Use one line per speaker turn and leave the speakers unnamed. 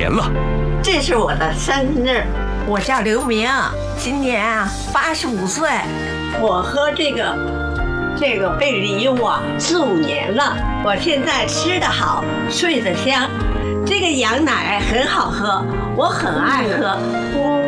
年了。
这是我的生日，
我叫刘明，今年85岁。
我喝这个贝梨瓦4、5年了，我现在吃得好，睡得香。这个羊奶很好喝，我很爱喝。